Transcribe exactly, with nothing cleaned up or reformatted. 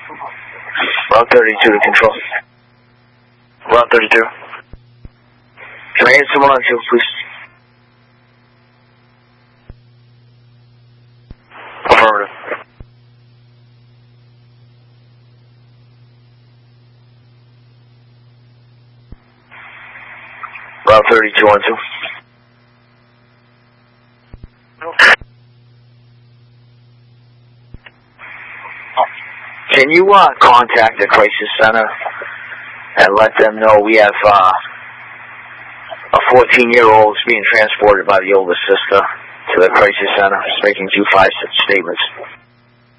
Route thirty-two to control. Route thirty-two. Can I get someone on two, please? Affirmative. Route thirty-two on two. Can you uh, contact the crisis center and let them know we have uh, a fourteen-year-old being transported by the older sister to the crisis center, making two five statements?